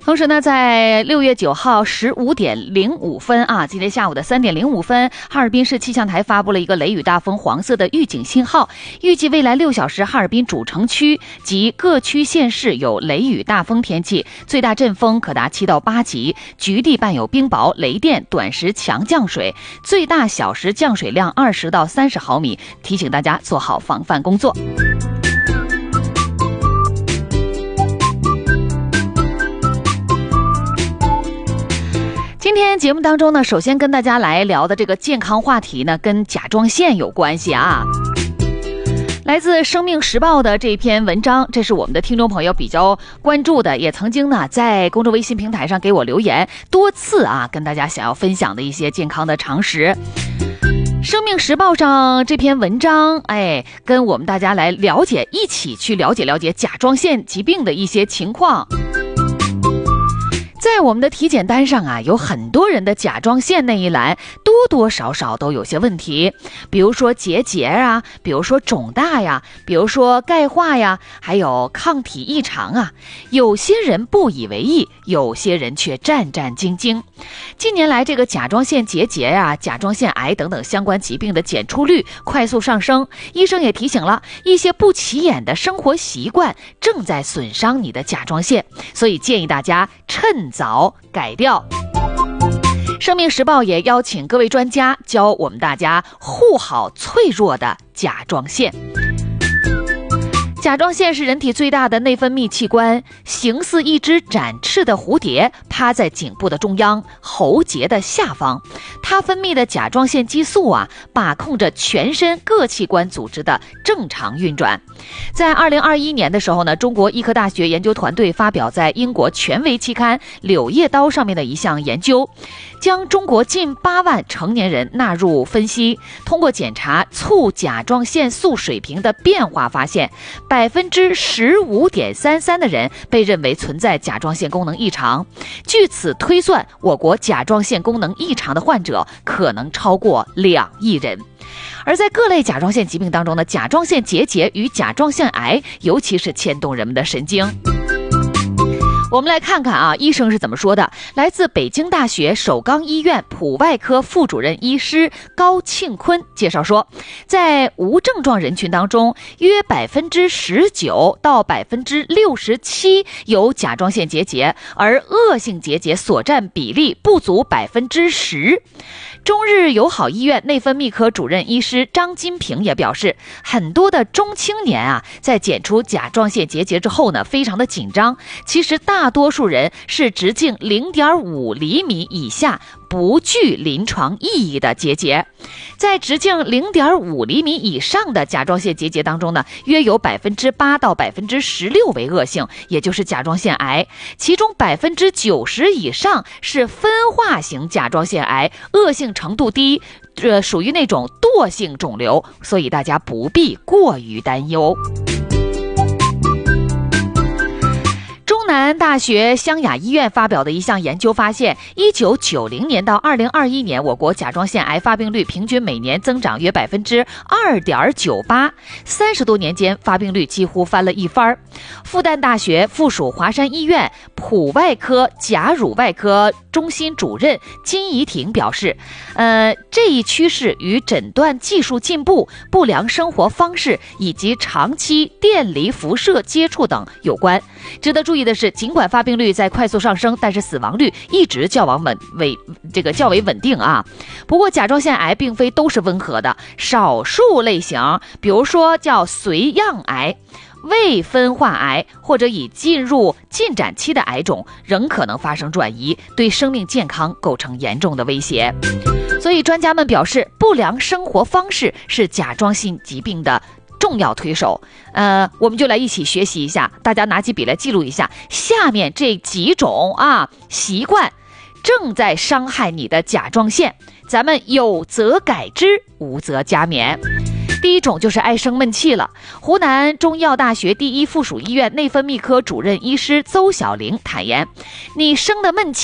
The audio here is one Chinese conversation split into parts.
同时呢，在6月9号15点05分啊，今天下午的3点05分，哈尔滨市气象台发布了一个雷雨大风黄色的预警信号，预计未来6小时哈尔滨主城区及各区县市有雷雨大风天气，最大阵风可达7到8级，局地伴有冰雹、雷电、短时强降水，最大小时降水量20到30毫米，提醒大家做好防范工作。今天节目当中呢，首先跟大家来聊的这个健康话题呢，跟甲状腺有关系啊。来自生命时报的这篇文章，这是我们的听众朋友比较关注的，也曾经呢在公众微信平台上给我留言多次啊，跟大家想要分享的一些健康的常识。生命时报上这篇文章，跟我们大家来了解，一起去了解甲状腺疾病的一些情况。在我们的体检单上啊，有很多人的甲状腺那一栏多多少少都有些问题，比如说结节啊，比如说肿大呀，比如说钙化呀，还有抗体异常啊。有些人不以为意，有些人却战战兢兢。近年来，这个甲状腺结节啊、甲状腺癌等等相关疾病的检出率快速上升，医生也提醒了，一些不起眼的生活习惯正在损伤你的甲状腺，所以建议大家趁早改掉。生命时报也邀请各位专家教我们大家护好脆弱的甲状腺。甲状腺是人体最大的内分泌器官，形似一只展翅的蝴蝶，趴在颈部的中央，喉结的下方。它分泌的甲状腺激素啊，把控着全身各器官组织的正常运转。在2021年的时候呢，中国医科大学研究团队发表在英国权威期刊《柳叶刀》上面的一项研究，将中国近8万成年人纳入分析，通过检查促甲状腺素水平的变化，发现15.33%的人被认为存在甲状腺功能异常。据此推算，我国甲状腺功能异常的患者可能超过2亿人。而在各类甲状腺疾病当中呢，甲状腺结节与甲状腺癌尤其是牵动人们的神经。我们来看看啊，医生是怎么说的。来自北京大学首钢医院普外科副主任医师高庆坤介绍说，在无症状人群当中，约19%到67%有甲状腺结节，而恶性结节所占比例不足10%。中日友好医院内分泌科主任医师张金平也表示，很多的中青年啊，在检出甲状腺结节之后呢，非常的紧张。其实大多数人是直径0.5厘米以下，不具临床意义的结节。在直径0.5厘米以上的甲状腺结节当中呢，约有8%到16%为恶性，也就是甲状腺癌，其中90%以上是分化型甲状腺癌，恶性程度低，属于那种惰性肿瘤，所以大家不必过于担忧。中南大学湘雅医院发表的一项研究发现，1990年到2021年，我国甲状腺癌发病率平均每年增长约2.98%，30多年间发病率几乎翻了一番。复旦大学附属华山医院普外科甲乳外科中心主任金怡婷表示，这一趋势与诊断技术进步、不良生活方式以及长期电离辐射接触等有关。值得注意的是，尽管发病率在快速上升，但是死亡率一直较为稳定啊。不过甲状腺癌并非都是温和的，少数类型，比如说叫髓样癌、未分化癌或者已进入进展期的癌种，仍可能发生转移，对生命健康构成严重的威胁。所以专家们表示，不良生活方式是甲状腺疾病的重要推手。我们就来一起学习一下，大家拿起笔来记录一下下面这几种习惯正在伤害你的甲状腺，咱们有则改之，无则加勉。第一种就是爱生闷气了。湖南中医药大学第一附属医院内分泌科主任医师邹小玲坦言，你生的闷气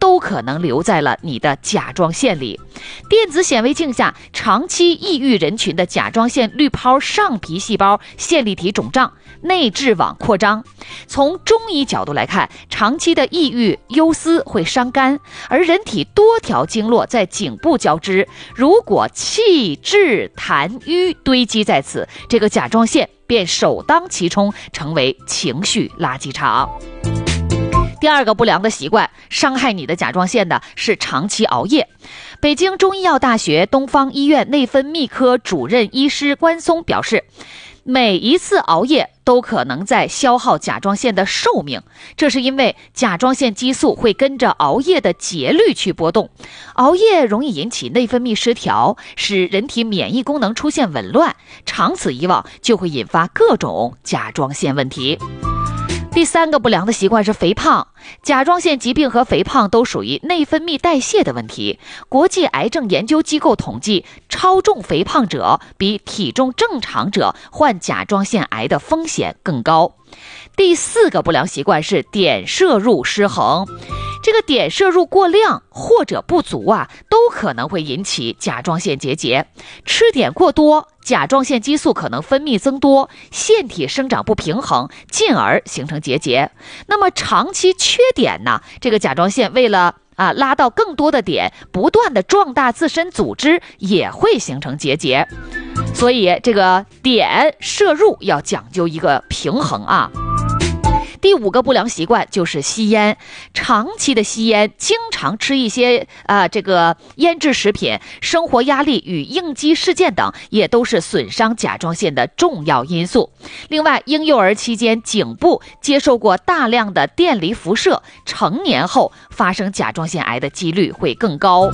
都可能留在了你的甲状腺里。电子显微镜下，长期抑郁人群的甲状腺滤泡上皮细胞线粒体肿胀，内质网扩张。从中医角度来看，长期的抑郁忧思会伤肝，而人体多条经络在颈部交织，如果气滞痰瘀堆积在此，这个甲状腺便首当其冲，成为情绪垃圾场。第二个不良的习惯，伤害你的甲状腺的是长期熬夜。北京中医药大学东方医院内分泌科主任医师关松表示，每一次熬夜都可能在消耗甲状腺的寿命，这是因为甲状腺激素会跟着熬夜的节律去波动，熬夜容易引起内分泌失调，使人体免疫功能出现紊乱，长此以往就会引发各种甲状腺问题。第三个不良的习惯是肥胖。甲状腺疾病和肥胖都属于内分泌代谢的问题。国际癌症研究机构统计，超重肥胖者比体重正常者患甲状腺癌的风险更高。第四个不良习惯是碘摄入失衡。这个碘摄入过量或者不足都可能会引起甲状腺结节。吃碘过多，甲状腺激素可能分泌增多，腺体生长不平衡，进而形成结节。那么长期缺碘呢，这个甲状腺为了拉到更多的碘，不断的壮大自身组织，也会形成结节。所以这个碘摄入要讲究一个平衡啊。第五个不良习惯就是吸烟，长期的吸烟，经常吃一些这个腌制食品，生活压力与应激事件等，也都是损伤甲状腺的重要因素。另外，婴幼儿期间颈部接受过大量的电离辐射，成年后发生甲状腺癌的几率会更高。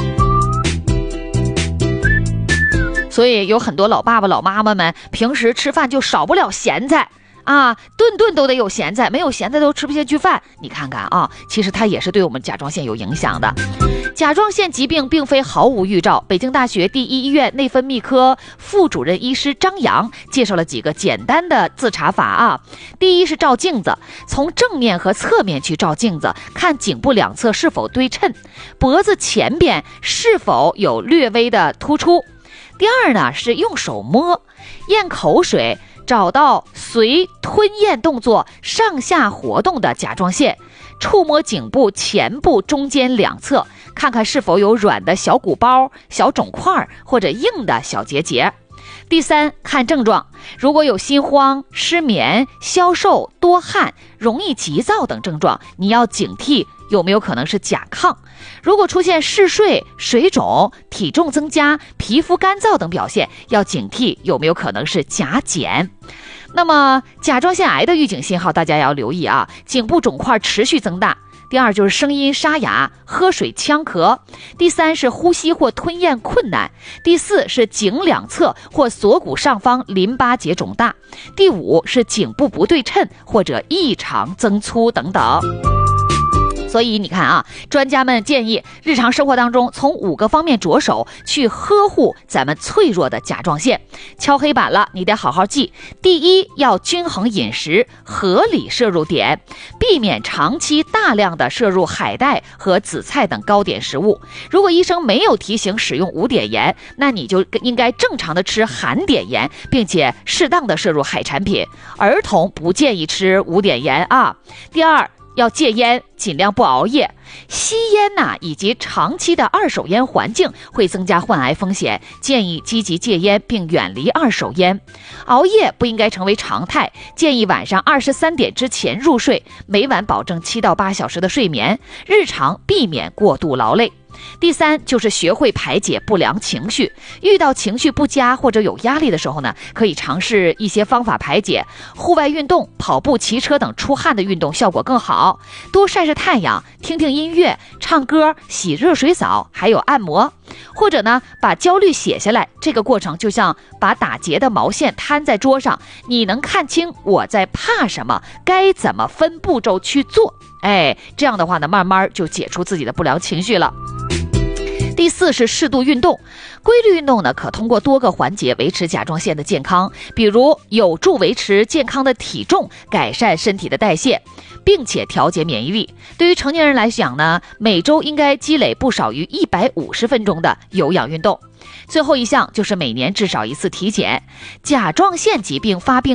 所以有很多老爸爸老妈妈们平时吃饭就少不了咸菜顿顿都得有咸菜，没有咸菜都吃不下去饭。你看看其实它也是对我们甲状腺有影响的。甲状腺疾病并非毫无预兆。北京大学第一医院内分泌科副主任医师张扬介绍了几个简单的自查法第一是照镜子，从正面和侧面去照镜子，看颈部两侧是否对称，脖子前边是否有略微的突出。第二呢是用手摸，咽口水，找到随吞咽动作上下活动的甲状腺，触摸颈部前部中间两侧，看看是否有软的小鼓包、小肿块或者硬的小结节。第三，看症状，如果有心慌、失眠、消瘦、多汗、容易急躁等症状，你要警惕有没有可能是甲亢。如果出现嗜睡、水肿、体重增加、皮肤干燥等表现，要警惕有没有可能是甲减。那么甲状腺癌的预警信号大家要留意颈部肿块持续增大。第二就是声音沙哑，喝水呛咳。第三是呼吸或吞咽困难。第四是颈两侧或锁骨上方淋巴结肿大。第五是颈部不对称或者异常增粗等等。所以你看专家们建议日常生活当中从5个方面着手去呵护咱们脆弱的甲状腺。敲黑板了，你得好好记。第一，要均衡饮食，合理摄入碘，避免长期大量的摄入海带和紫菜等高碘食物。如果医生没有提醒使用无碘盐，那你就应该正常的吃含碘盐，并且适当的摄入海产品。儿童不建议吃无碘盐第二，要戒烟，尽量不熬夜。吸烟以及长期的二手烟环境会增加患癌风险，建议积极戒烟并远离二手烟。熬夜不应该成为常态，建议晚上23点之前入睡，每晚保证7到8小时的睡眠，日常避免过度劳累。第三就是学会排解不良情绪，遇到情绪不佳或者有压力的时候呢，可以尝试一些方法排解。户外运动，跑步、骑车等出汗的运动效果更好。多晒晒太阳，听听音乐，唱歌，洗热水澡，还有按摩。或者呢，把焦虑写下来，这个过程就像把打结的毛线摊在桌上，你能看清我在怕什么，该怎么分步骤去做。这样的话呢，慢慢就解除自己的不良情绪了。第四是适度运动，规律运动呢，可通过多个环节维持甲状腺的健康，比如有助维持健康的体重，改善身体的代谢。 并且调节免疫力。对于成年人来讲呢，每周应该积累不少于150分钟的有氧运动。最后一项就是每年至少一次体检。甲状腺疾病发病